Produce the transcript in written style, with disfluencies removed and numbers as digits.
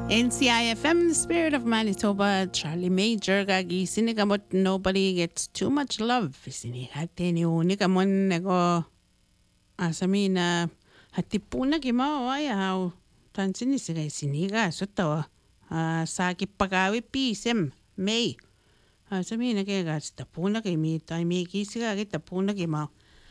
NCIFM, the spirit of Manitoba, Charlie Major, gagi sinigamot nobody gets too much love. Sinihati ni unigamon nego asamina hatipuna gima waya tan sinisiga siniga sutawa. Saki pagawi pisem may. Asamina ke gas tapuna ke mi tay mi kisiga ke tapuna gima.